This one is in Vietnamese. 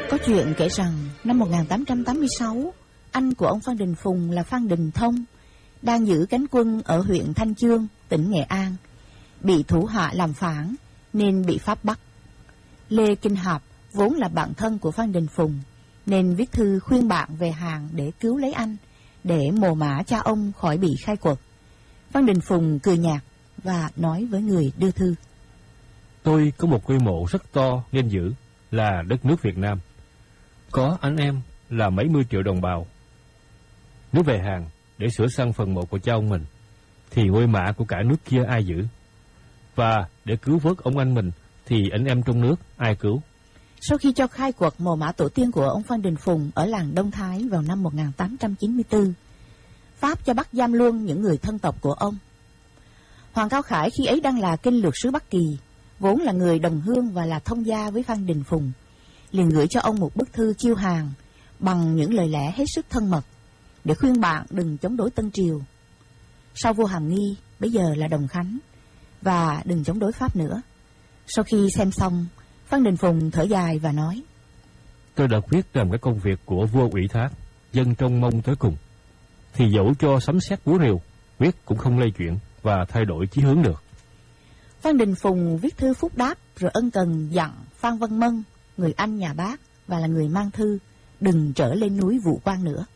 Có chuyện kể rằng năm 1886, anh của ông Phan Đình Phùng là Phan Đình Thông đang giữ cánh quân ở huyện Thanh Chương, tỉnh Nghệ An, bị thủ hạ làm phản nên bị Pháp bắt. Lê Kinh Hạp vốn là bạn thân của Phan Đình Phùng nên viết thư khuyên bạn về Hàn để cứu lấy anh, để mồ mả cha ông khỏi bị khai quật. Phan Đình Phùng cười nhạt và nói với người đưa thư: Tôi có một ngôi mộ rất to, nên dữ, là đất nước Việt Nam. Có anh em là mấy mươi triệu đồng bào. Nếu về Hàn để sửa sang phần mộ của cha ông mình, thì ngôi mả của cả nước kia ai giữ? Và để cứu vớt ông anh mình, thì anh em trong nước ai cứu? Sau khi cho khai quật mồ mả tổ tiên của ông Phan Đình Phùng ở làng Đông Thái vào năm 1894, Pháp cho bắt giam luôn những người thân tộc của ông. Hoàng Cao Khải khi ấy đang là kinh lược sứ Bắc Kỳ, vốn là người đồng hương và là thông gia với Phan Đình Phùng, liền gửi cho ông một bức thư chiêu hàng bằng những lời lẽ hết sức thân mật để khuyên bạn đừng chống đối Tân Triều. Sau vua Hàm Nghi, bây giờ là Đồng Khánh, và đừng chống đối Pháp nữa. Sau khi xem xong, Phan Đình Phùng thở dài và nói: Tôi đã quyết làm cái công việc của vua ủy thác, dân trông mong tới cùng, thì dẫu cho sấm sét búa rìu, quyết cũng không lay chuyển và thay đổi chí hướng được. Phan Đình Phùng viết thư phúc đáp rồi ân cần dặn Phan Văn Mân, người anh nhà Bác và là người mang thư, đừng trở lên núi Vũ Quang nữa.